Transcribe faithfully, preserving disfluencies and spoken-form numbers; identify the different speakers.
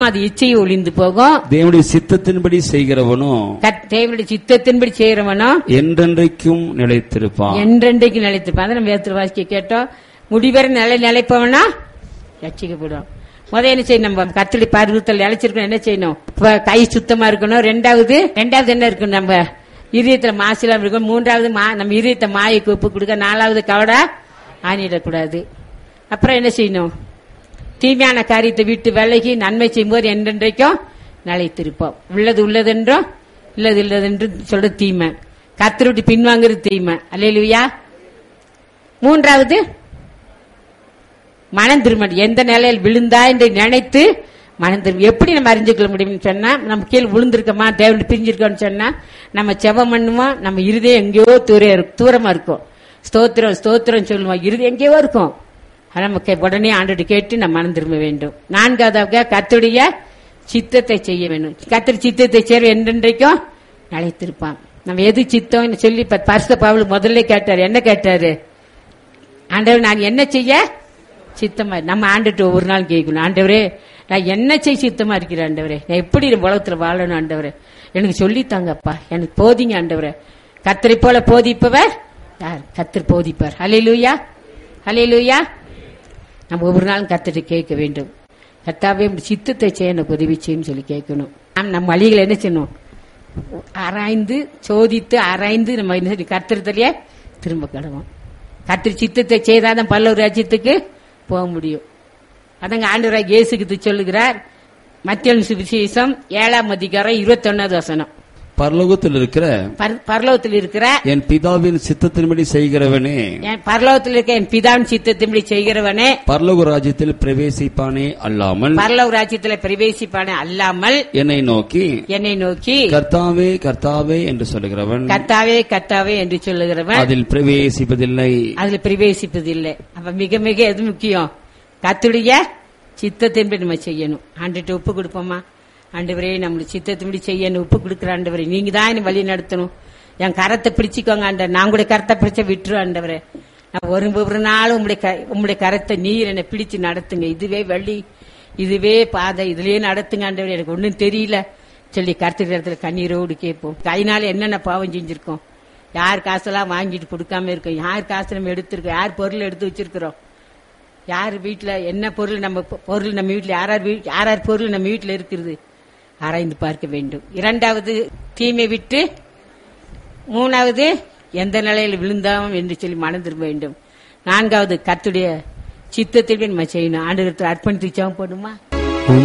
Speaker 1: அது இச்சையை ஒளிந்து போகும்.
Speaker 2: தேவனுடைய சித்தத்தின்படி செய்கிறவனோ
Speaker 1: தேவனுடைய சித்தத்தின்படி செய்கிறவனோ
Speaker 2: என்றென்றைக்கும் நிலைத்திருப்பான்.
Speaker 1: என்றென்றைக்கும் நிலைத்திருப்பான். அதை நம்ம வேத்திர வாசிக்க கேட்டோம். முடிவரை நிலை நிலைப்பவனா ரட்சிக்கப்படும். முதல் என்ன செய்யணும்? நம்ம கர்த்தருடைய பரிசுத்தத்தில் நிலைச்சிருக்கணும். என்ன செய்யணும்? கை சுத்தமா இருக்கணும். ரெண்டாவது ரெண்டாவது என்ன இருக்கணும்? நம்ம இதயத்துல மாசிலாம் இருக்கணும். மூன்றாவது நம்ம இதயத்தை மாயக்கு ஒப்பு கொடுக்க. நாலாவது கவடா ஆணிடக்கூடாது. அப்புறம் என்ன செய்யணும்? தீமையான காரியத்தை விட்டு விலகி நன்மை செய்யும்போது என்றென்றைக்கும் நிலைத்திருப்போம். உள்ளது உள்ளதென்றும் இல்லது இல்லதென்று சொல்ற தீமை. கர்த்தரை விட்டு பின்வாங்குறது தீமை. அல்லேலூயா. மூன்றாவது மனம் திரும்ப. எந்த நிலையில் விழுந்தா என்று நினைத்து மனம் திரும்ப. எப்படி நம்ம அறிஞ்சுக்கொள்ள முடியும்னு சொன்னா, நம்ம கீழே விழுந்திருக்கோமா, தேவன் பிரிஞ்சிருக்கோம்னு சொன்னா நம்ம செபம் பண்ணுவோம். நம்ம இருதயம் எங்கேயோ தூர தூரமா இருக்கும். ஸ்தோத்திரம் ஸ்தோத்திரம் சொல்லுவோம். இருதயம் எங்கேயோ இருக்கும். நமக்கு உடனே ஆண்டு கேட்டு நம்ம மனம் திரும்ப வேண்டும். நான்காவதாக கர்த்தருடைய சித்தத்தை செய்ய வேண்டும். கர்த்தர் சித்தத்தை செய்ய என்றென்றைக்கும் நிலைத்திருப்பான். நம்ம எது சித்தம் சொல்லி பரிசுத்த பவுல் முதல்ல கேட்டாரு. என்ன கேட்டாரு? ஆண்டவர் நான் என்ன செய்ய சித்தமா. நம்ம ஆண்டுட்டு ஒவ்வொரு நாள் கேட்கணும். ஆண்டவரே நான் என்ன செய்ய சித்தமா இருக்கிறேன். ஆண்டவரே நான் எப்படி உலகத்துல வாழணும். ஆண்டவரே எனக்கு சொல்லித்தாங்கப்பா, எனக்கு போதிங்க. ஆண்டவரே கர்த்தரை போல போதிப்பவர் யார்? கர்த்தர் போதிப்பார். ஹல்லேலூயா ஹல்லேலூயா. நம்ம ஒவ்வொரு நாளும் கர்த்தரை கேட்க வேண்டும். கர்த்தாவே சித்தத்தை செய்ய எனக்கு உதவி செய்யும் சொல்லி கேட்கணும். நம்ம வழிகளை என்ன செய்யணும்? ஆராய்ந்து சோதித்து ஆராய்ந்து நம்ம என்ன கர்த்தரத்திலேயே திரும்ப கிடவோம். கர்த்தர் சித்தத்தை செய்தாதான் பல்லவர் ராஜ்யத்துக்கு போக முடியும். அதங்க ஆண்டவராக இயேசுக்கு சொல்லுகிறார். மத்தேயு சுவிசேஷம் ஏழாம் அதிகாரம் இருபத்தி ஒன்னாவது வசனம்.
Speaker 2: பரலோகத்தில் இருக்கிற
Speaker 1: பரலோகத்தில் இருக்கிற
Speaker 2: என் பிதாவின் சித்தத்தின்படி செய்கிறவனே,
Speaker 1: பரலோகத்தில் இருக்க என் பிதாவின் சித்தத்தின்படி செய்கிறவனே
Speaker 2: பரலோக ராஜ்யத்தில் பிரவேசிப்பானே அல்லாமல்
Speaker 1: பரலோக ராஜ்யத்தில் பிரவேசிப்பானே அல்லாமல்
Speaker 2: என்னை நோக்கி
Speaker 1: என்னை நோக்கி
Speaker 2: கர்த்தாவே கர்த்தாவே என்று சொல்லுகிறவன்
Speaker 1: கர்த்தாவே கர்த்தாவே என்று சொல்லுகிறவன்
Speaker 2: அதில் பிரவேசிப்பதில்லை
Speaker 1: அதில் பிரவேசிப்பதில்லை. அப்ப மிக மிக எது முக்கியம்? கர்த்தருடைய சித்தத்தின்படி நம்ம செய்யணும். ஆண்டுட்டு ஒப்பு கொடுப்போமா? ஆண்டவரே நம்மளுடைய சித்தத்தின்படி செய்யணும் ஒப்பு கொடுக்குற ஆண்டவரே, நீங்க தான் என்ன வழி நடத்தணும். என் கரத்தை பிடிச்சிக்கோங்க ஆண்டவர். நான் கூட கரத்தை பிடிச்ச விட்டுரு ஆண்டவரே. நான் ஒரு ஒரு நாளும் உங்களுடைய உங்களுடைய கரத்தை நீர் என்னை பிடிச்சு நடத்துங்க. இதுவே வழி, இதுவே பாதை, இதுலயே நடத்துங்க ஆண்டவரே. எனக்கு ஒன்னும் தெரியல சொல்லி கருத்துக்கிற இடத்துல கண்ணீரோடு கேட்போம். கையினால என்னென்ன பாவம் செஞ்சிருக்கோம்? யார் காசெல்லாம் வாங்கிட்டு கொடுக்காம இருக்கோம்? யார் காசு நம்ம எடுத்திருக்கோம்? யார் பொருள் எடுத்து வச்சிருக்கிறோம்? யார் வீட்டுல என்ன பொருள் நம்ம பொருள் நம்ம வீட்டுல யார் யார் யார் பொருள் நம்ம வீட்டுல இருக்கிறது ஆராய்ந்து பார்க்க வேண்டும். இரண்டாவது தீமை விட்டு, மூணாவது எந்த நிலையில் விழுந்தாம் என்று சொல்லி மனம் திரும்ப வேண்டும். நான்காவது கர்த்தருடைய சித்தத்திற்கு நம்ம செய்யணும். ஆண்டவருக்கு அர்ப்பணித்து ஜெபம் பண்ணுமா?